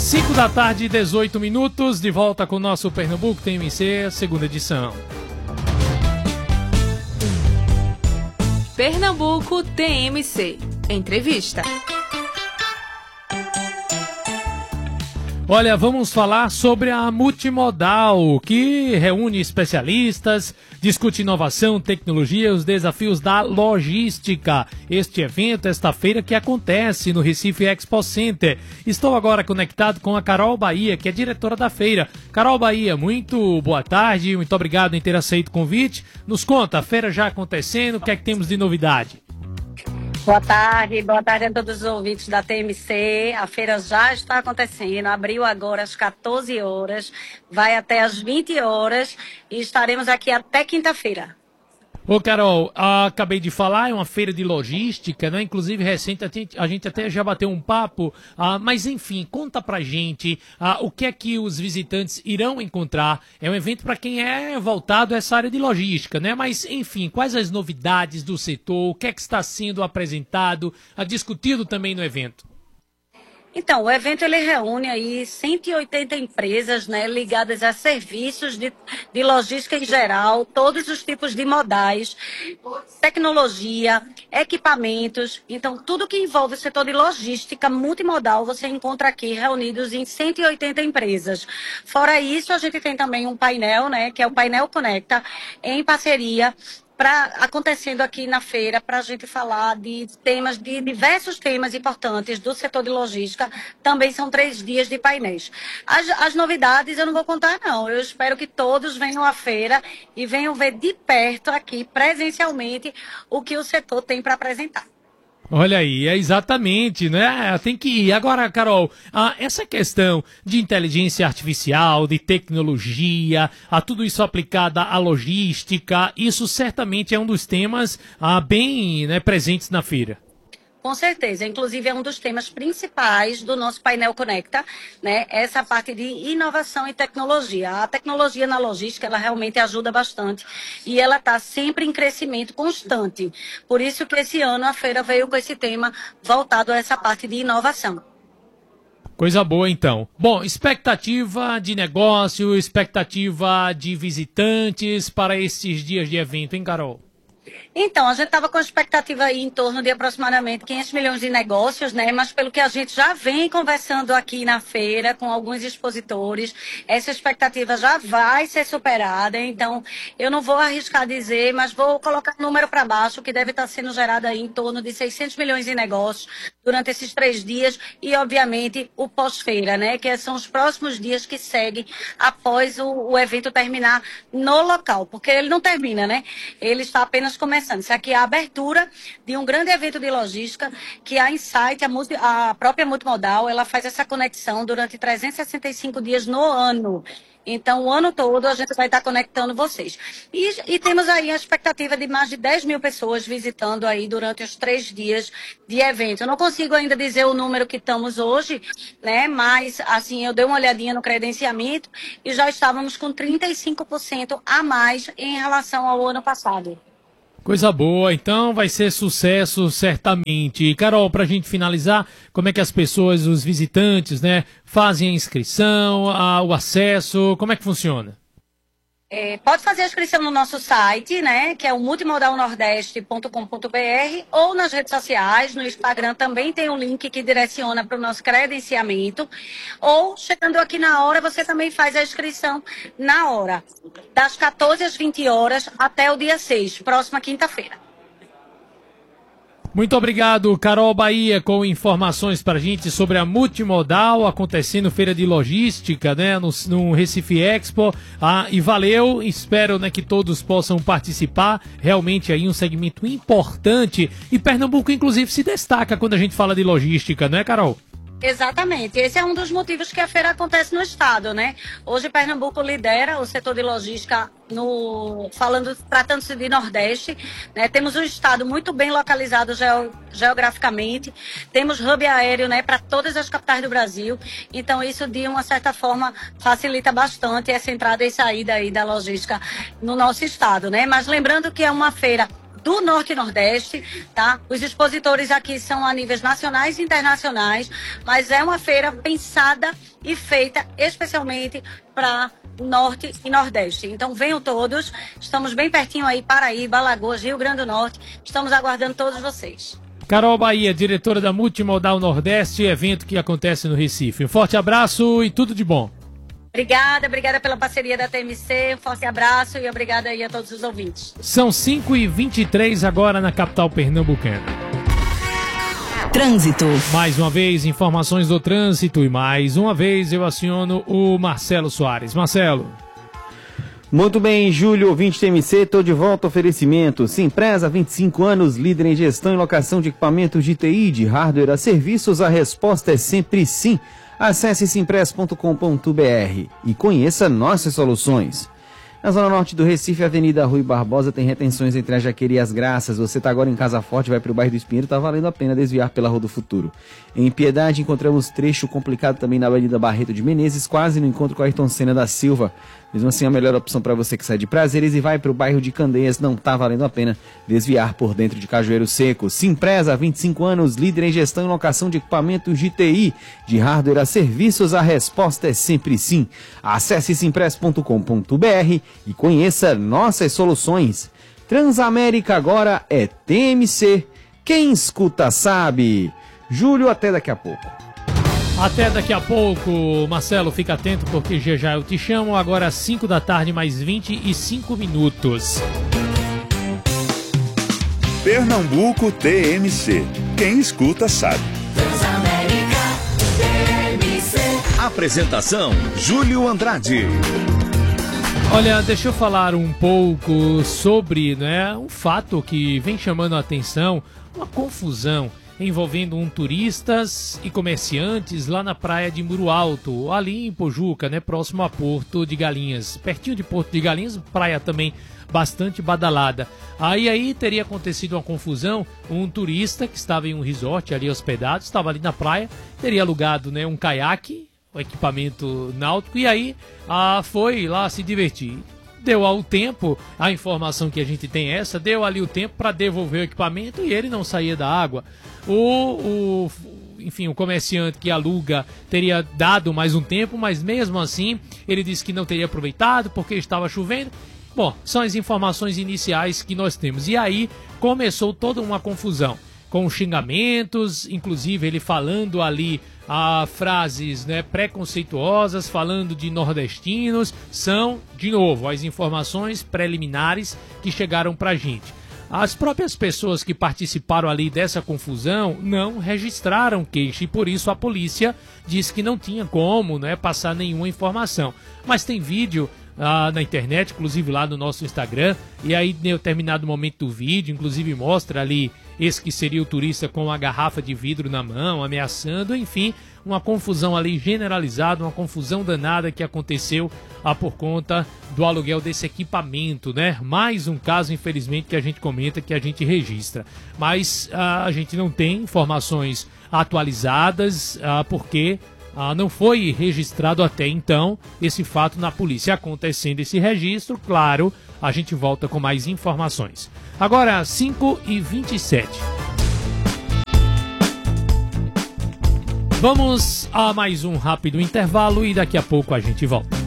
5 da tarde, 18 minutos, de volta com o nosso Pernambuco TMC, segunda edição. Pernambuco TMC. Entrevista. Olha, vamos falar sobre a Multimodal, que reúne especialistas, discute inovação, tecnologia e os desafios da logística. Este evento, esta feira que acontece no Recife Expo Center. Estou agora conectado com a Carol Bahia, que é diretora da feira. Carol Bahia, muito boa tarde, muito obrigado em ter aceito o convite. Nos conta, a feira já acontecendo, o que é que temos de novidade? Boa tarde a todos os ouvintes da TMC. A feira já está acontecendo, abriu agora às 14 horas, vai até às 20 horas e estaremos aqui até quinta-feira. Ô Carol, acabei de falar, é uma feira de logística, né? Inclusive recente a gente até já bateu um papo, mas enfim, conta pra gente o que é que os visitantes irão encontrar. É um evento para quem é voltado a essa área de logística, né? Mas enfim, quais as novidades do setor, o que é que está sendo apresentado, discutido também no evento? Então, o evento ele reúne aí 180 empresas, né, ligadas a serviços de logística em geral, todos os tipos de modais, tecnologia, equipamentos. Então, tudo que envolve o setor de logística multimodal, você encontra aqui reunidos em 180 empresas. Fora isso, a gente tem também um painel, né, que é o Painel Conecta, em parceria acontecendo aqui na feira para a gente falar de temas, de diversos temas importantes do setor de logística. Também são 3 dias de painéis. As novidades eu não vou contar, não. Eu espero que todos venham à feira e venham ver de perto aqui, presencialmente, o que o setor tem para apresentar. Olha aí, é exatamente, né? Tem que ir. Agora, Carol, essa questão de inteligência artificial, de tecnologia, tudo isso aplicado à logística, isso certamente é um dos temas bem, né, presentes na feira. Com certeza, inclusive é um dos temas principais do nosso painel Conecta, né? Essa parte de inovação e tecnologia. A tecnologia na logística, ela realmente ajuda bastante e ela está sempre em crescimento constante. Por isso que esse ano a feira veio com esse tema voltado a essa parte de inovação. Coisa boa, então. Bom, expectativa de negócio, expectativa de visitantes para esses dias de evento, hein, Carol? Então, a gente estava com a expectativa aí em torno de aproximadamente 500 milhões de negócios, né? Mas pelo que a gente já vem conversando aqui na feira com alguns expositores, essa expectativa já vai ser superada. Então, eu não vou arriscar dizer, mas vou colocar o número para baixo, que deve estar sendo gerado aí em torno de 600 milhões de negócios durante esses 3 dias e, obviamente, o pós-feira, né? Que são os próximos dias que seguem após o evento terminar no local, porque ele não termina, né? Ele está apenas começando. Isso aqui é a abertura de um grande evento de logística que a Insight, a própria Multimodal, ela faz essa conexão durante 365 dias no ano. Então, o ano todo a gente vai estar conectando vocês. E temos aí a expectativa de mais de 10 mil pessoas visitando aí durante os 3 dias de evento. Eu não consigo ainda dizer o número que estamos hoje, né? Mas, assim, eu dei uma olhadinha no credenciamento e já estávamos com 35% a mais em relação ao ano passado. Coisa boa, então vai ser sucesso certamente. E Carol, pra gente finalizar, como é que as pessoas, os visitantes, né, fazem a inscrição, o acesso, como é que funciona? Pode fazer a inscrição no nosso site, né, que é o multimodalnordeste.com.br, ou nas redes sociais, no Instagram também tem um link que direciona para o nosso credenciamento, ou chegando aqui na hora, você também faz a inscrição na hora, das 14 às 20 horas até o dia 6, próxima quinta-feira. Muito obrigado, Carol Bahia, com informações pra gente sobre a Multimodal acontecendo feira de logística, né, no Recife Expo. E valeu, espero, né, que todos possam participar. Realmente aí um segmento importante e Pernambuco, inclusive, se destaca quando a gente fala de logística, não é, Carol? Exatamente. Esse é um dos motivos que a feira acontece no estado, né? Hoje Pernambuco lidera o setor de logística tratando-se de Nordeste, né? Temos um estado muito bem localizado geograficamente, temos hub aéreo, né, para todas as capitais do Brasil, então isso de uma certa forma facilita bastante essa entrada e saída aí da logística no nosso estado, né? Mas lembrando que é uma feira do Norte e Nordeste, tá? Os expositores aqui são a níveis nacionais e internacionais, mas é uma feira pensada e feita especialmente para Norte e Nordeste. Então venham todos, estamos bem pertinho aí, Paraíba, Alagoas, Rio Grande do Norte, estamos aguardando todos vocês. Carol Bahia, diretora da Multimodal Nordeste, evento que acontece no Recife. Um forte abraço e tudo de bom. Obrigada pela parceria da TMC, um forte abraço e obrigada aí a todos os ouvintes. São 5h23 agora na capital pernambucana. Trânsito. Mais uma vez, informações do trânsito e mais uma vez eu aciono o Marcelo Soares. Marcelo. Muito bem, Júlio, ouvinte TMC, tô de volta, oferecimento. Simpresa, 25 anos, líder em gestão e locação de equipamentos de TI, de hardware a serviços, a resposta é sempre sim. Acesse simpress.com.br e conheça nossas soluções. Na Zona Norte do Recife, Avenida Rui Barbosa, tem retenções entre a Jaqueira e as Graças. Você está agora em Casa Forte, vai para o bairro do Espinheiro, tá valendo a pena desviar pela Rua do Futuro. Em Piedade, encontramos trecho complicado também na Avenida Barreto de Menezes, quase no encontro com a Ayrton Senna da Silva. Mesmo assim, a melhor opção para você que sai de Prazeres e vai para o bairro de Candeias, não tá valendo a pena desviar por dentro de Cajueiro Seco. Simpresa, 25 anos, líder em gestão e locação de equipamentos de TI, de hardware a serviços, a resposta é sempre sim. Acesse simpress.com.br e conheça nossas soluções. Transamérica agora é TMC. Quem escuta sabe. Júlio, até daqui a pouco. Até daqui a pouco, Marcelo, fica atento porque já eu te chamo. Agora às 5 da tarde, mais 25 minutos. Pernambuco TMC. Quem escuta sabe. Transamérica TMC. Apresentação: Júlio Andrade. Olha, deixa eu falar um pouco sobre, um fato que vem chamando a atenção, uma confusão envolvendo turistas e comerciantes lá na praia de Muro Alto, ali em Pojuca, próximo a Porto de Galinhas, pertinho de Porto de Galinhas, praia também bastante badalada. Aí teria acontecido uma confusão, um turista que estava em um resort ali hospedado, estava ali na praia, teria alugado um caiaque, o equipamento náutico, e aí foi lá se divertir. Deu ao tempo, a informação que a gente tem é essa, deu ali o tempo para devolver o equipamento e ele não saía da água. Enfim, o comerciante que aluga teria dado mais um tempo, mas mesmo assim ele disse que não teria aproveitado porque estava chovendo. Bom, são as informações iniciais que nós temos. E aí começou toda uma confusão, com xingamentos, inclusive ele falando ali frases preconceituosas, falando de nordestinos. São, de novo, as informações preliminares que chegaram pra gente. As próprias pessoas que participaram ali dessa confusão não registraram queixa e por isso a polícia disse que não tinha como passar nenhuma informação. Mas tem vídeo na internet, inclusive lá no nosso Instagram, e aí em determinado momento do vídeo, inclusive mostra ali esse que seria o turista com uma garrafa de vidro na mão, ameaçando, enfim, uma confusão ali generalizada, uma confusão danada que aconteceu por conta do aluguel desse equipamento, Mais um caso, infelizmente, que a gente comenta, que a gente registra. Mas a gente não tem informações atualizadas, porque não foi registrado até então esse fato na polícia. Acontecendo esse registro, claro, a gente volta com mais informações. Agora, 5h27. Vamos a mais um rápido intervalo e daqui a pouco a gente volta.